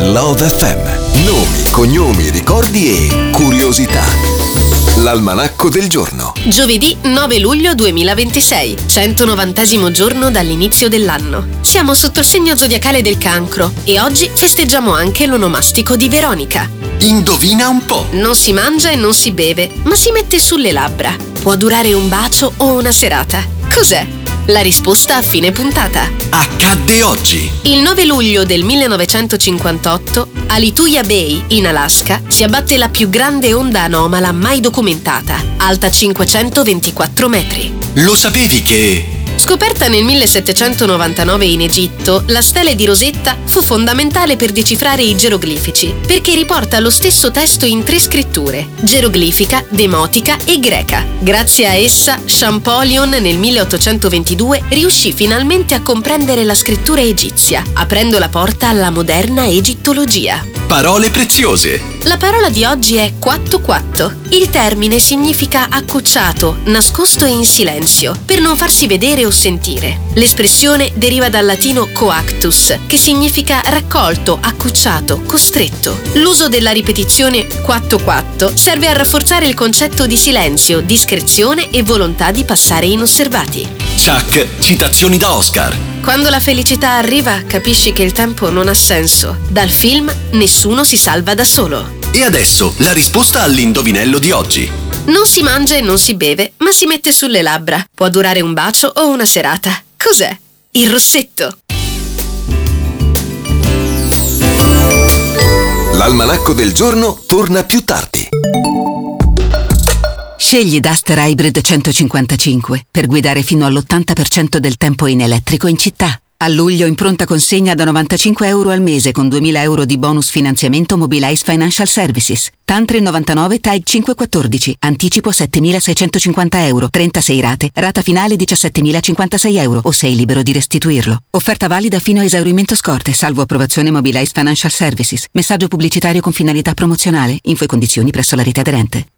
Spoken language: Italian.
Love FM. Nomi, cognomi, ricordi e curiosità. L'almanacco del giorno. Giovedì 9 luglio 2026, 190° giorno dall'inizio dell'anno. Siamo sotto il segno zodiacale del Cancro e oggi festeggiamo anche l'onomastico di Veronica. Indovina un po'. Non si mangia e non si beve, ma si mette sulle labbra. Può durare un bacio o una serata. Cos'è? La risposta a fine puntata. Accadde oggi. Il 9 luglio del 1958, a Lituya Bay, in Alaska, si abbatte la più grande onda anomala mai documentata, alta 524 metri. Lo sapevi che... Scoperta nel 1799 in Egitto, la stele di Rosetta fu fondamentale per decifrare i geroglifici, perché riporta lo stesso testo in 3 scritture: geroglifica, demotica e greca. Grazie a essa, Champollion nel 1822 riuscì finalmente a comprendere la scrittura egizia, aprendo la porta alla moderna egittologia. Parole preziose. La parola di oggi è quatto quatto. Il termine significa accucciato, nascosto e in silenzio, per non farsi vedere o sentire. L'espressione deriva dal latino coactus, che significa raccolto, accucciato, costretto. L'uso della ripetizione quatto quatto serve a rafforzare il concetto di silenzio, discrezione e volontà di passare inosservati. Chuck, citazioni da Oscar. Quando la felicità arriva, capisci che il tempo non ha senso. Dal film Nessuno si salva da solo. E adesso la risposta all'indovinello di oggi. Non si mangia e non si beve, ma si mette sulle labbra. Può durare un bacio o una serata. Cos'è? Il rossetto. L'almanacco del giorno torna più tardi. Scegli Duster Hybrid 155 per guidare fino all'80% del tempo in elettrico in città. A luglio in pronta consegna da €95 al mese con 2.000 euro di bonus finanziamento Mobilize Financial Services. TAN 399 TAG 514. Anticipo €7.650. 36 rate. Rata finale €17.056 o sei libero di restituirlo. Offerta valida fino a esaurimento scorte, salvo approvazione Mobilize Financial Services. Messaggio pubblicitario con finalità promozionale. Info e condizioni presso la rete aderente.